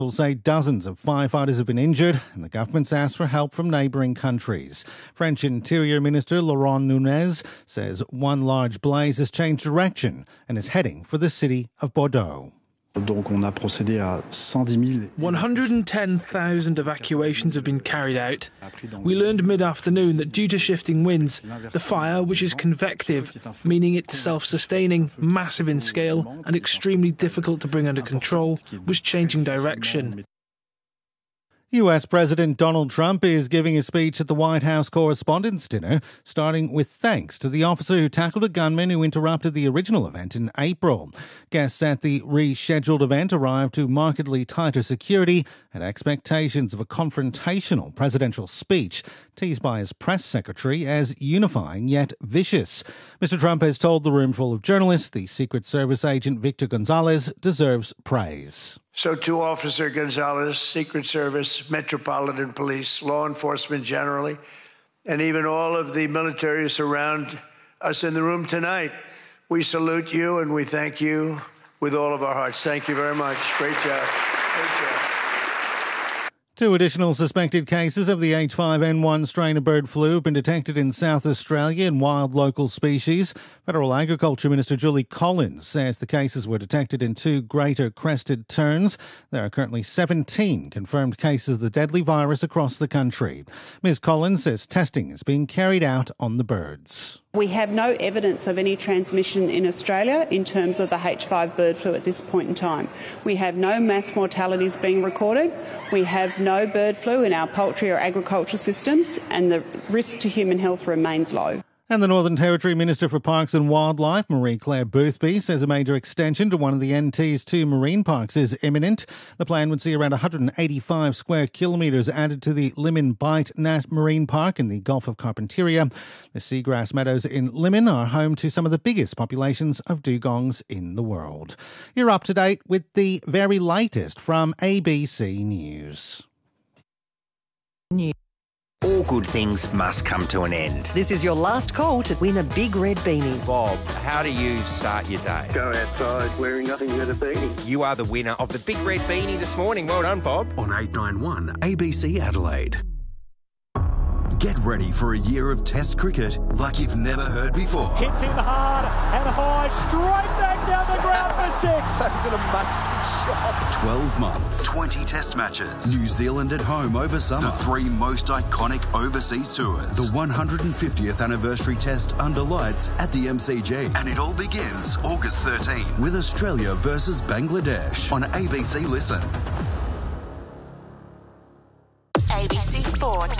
Will say dozens of firefighters have been injured and the government's asked for help from neighbouring countries. French Interior Minister Laurent Nunez says one large blaze has changed direction and is heading for the city of Bordeaux. 110,000 evacuations have been carried out. We learned mid-afternoon that due to shifting winds, the fire, which is convective, meaning it's self-sustaining, massive in scale and extremely difficult to bring under control, was changing direction. US President Donald Trump is giving a speech at the White House Correspondents' Dinner, starting with thanks to the officer who tackled a gunman who interrupted the original event in April. Guests at the rescheduled event arrived to markedly tighter security and expectations of a confrontational presidential speech, teased by his press secretary as unifying yet vicious. Mr. Trump has told the room full of journalists the Secret Service agent Victor Gonzalez deserves praise. So to Officer Gonzalez, Secret Service, Metropolitan Police, law enforcement generally, and even all of the military surround us in the room tonight, we salute you and we thank you with all of our hearts. Thank you very much. Great job. Great job. 2 additional suspected cases of the H5N1 strain of bird flu have been detected in South Australia in wild local species. Federal Agriculture Minister Julie Collins says the cases were detected in 2 greater crested terns. There are currently 17 confirmed cases of the deadly virus across the country. Ms Collins says testing is being carried out on the birds. We have no evidence of any transmission in Australia in terms of the H5 bird flu at this point in time. We have no mass mortalities being recorded. We have no bird flu in our poultry or agriculture systems, and the risk to human health remains low. And the Northern Territory Minister for Parks and Wildlife, Marie-Claire Boothby, says a major extension to one of the NT's 2 marine parks is imminent. The plan would see around 185 square kilometres added to the Limmen Bight Nat Marine Park in the Gulf of Carpentaria. The seagrass meadows in Limmen are home to some of the biggest populations of dugongs in the world. You're up to date with the very latest from ABC News. All good things must come to an end. This is your last call to win a big red beanie. Bob, how do you start your day? Go outside wearing nothing but a beanie. You are the winner of the big red beanie this morning. Well done, Bob. On 891 ABC Adelaide. Get ready for a year of Test cricket like you've never heard before. Hits in hard and high, straight back down the ground for 6. That's an amazing shot. 12 months, 20 Test matches, New Zealand at home over summer, the 3 most iconic overseas tours, the 150th anniversary Test under lights at the MCG. And it all begins August 13 with Australia versus Bangladesh on ABC Listen. ABC Sport.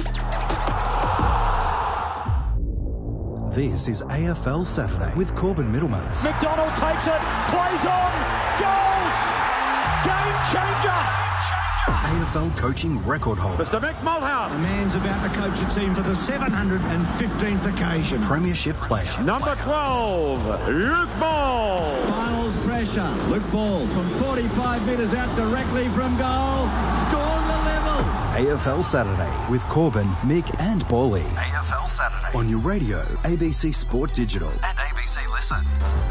This is AFL Saturday with Corbin Middlemass. McDonald takes it, plays on, goals! Game changer! AFL coaching record holder. Mr. Mick Malthouse. The man's about to coach a team for the 715th occasion. Premiership player. Number 12, Luke Ball. Finals pressure. Luke Ball from 45 metres out directly from goal. Scores the level. AFL Saturday with Corbin, Mick and Bally. AFL Saturday on your radio, ABC Sport Digital and ABC Listen.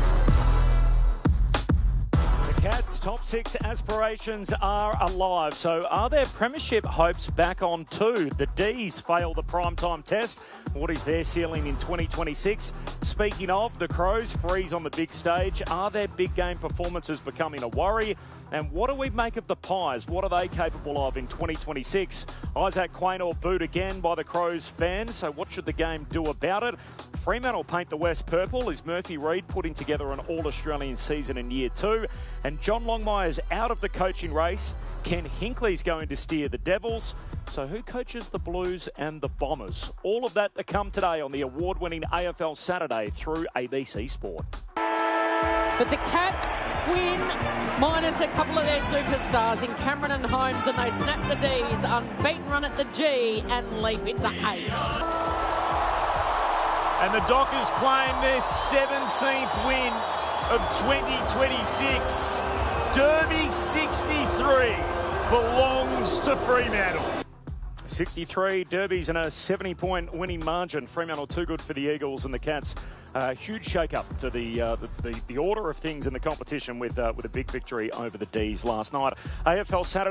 Cats' top 6 aspirations are alive. So are their premiership hopes back on too? The D's failed the primetime test. What is their ceiling in 2026? Speaking of, the Crows freeze on the big stage. Are their big game performances becoming a worry? And what do we make of the Pies? What are they capable of in 2026? Isaac Quaynor booed again by the Crows fans. So what should the game do about it? Fremantle paint the West purple. Is Murphy Reid putting together an All-Australian season in year 2? And John Longmire's out of the coaching race. Ken Hinkley's going to steer the Devils. So who coaches the Blues and the Bombers? All of that to come today on the award-winning AFL Saturday through ABC Sport. But the Cats win minus a couple of their superstars in Cameron and Holmes, and they snap the D's, unbeaten run at the G and leap into 8. And the Dockers claim their 17th win of 2026. Derby 63 belongs to Fremantle. 63 derbies and a 70-point winning margin. Fremantle too good for the Eagles, and the Cats. Huge shake-up to the order of things in the competition with a big victory over the D's last night. AFL Saturday.